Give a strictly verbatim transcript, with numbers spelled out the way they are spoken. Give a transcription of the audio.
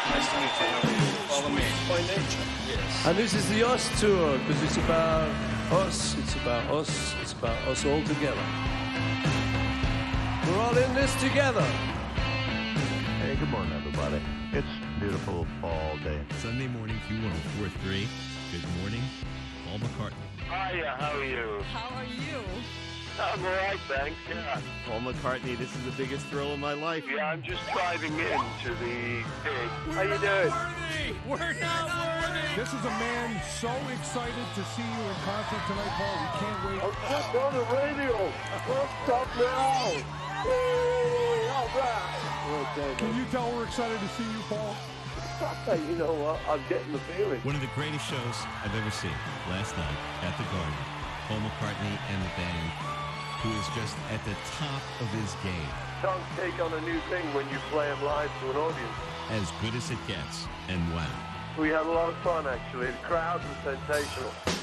Nice to meet you. How are you? Follow me. By nature. Yes. And this is the Us Tour, because it's about us, it's about us, it's about us all together. We're all in this together. Hey, good morning, everybody. It's beautiful fall day. Sunday morning, Q one oh four point three. Good morning, Paul McCartney. Hiya, how are you? How are you? I'm alright, thanks, yeah. Paul McCartney, this is the biggest thrill of my life. Yeah, I'm just driving into the pig. How you doing? We're not worthy! This is a man so excited to see you in concert tonight, Paul. We can't wait. I'm just on the radio. Don't stop now. Hey, all right. Okay, Can you tell we're excited to see you, Paul? You know what? I'm getting the feeling. One of the greatest shows I've ever seen last night at the Garden. Paul McCartney and the band, who is just at the top of his game. Don't take on a new thing when you play them live to an audience. As good as it gets, and wow. We had a lot of fun, actually. The crowd was sensational.